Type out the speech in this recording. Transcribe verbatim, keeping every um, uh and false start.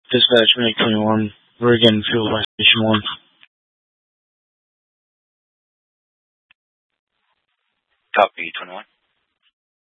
Dispatch, Make twenty-one. We're getting fuel by Station one. Copy, twenty-one.